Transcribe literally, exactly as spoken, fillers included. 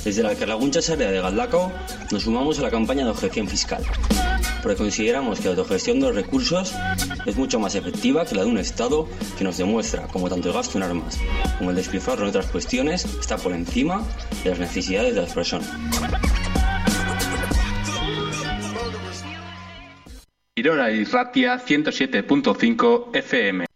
Desde la Carlaguncha Sárea de Galdacao nos sumamos a la campaña de objeción fiscal, porque consideramos que la autogestión de los recursos es mucho más efectiva que la de un Estado que nos demuestra cómo tanto el gasto en armas como el despilfarro en otras cuestiones está por encima de las necesidades de las personas. Irora Irratia ciento siete punto cinco F M.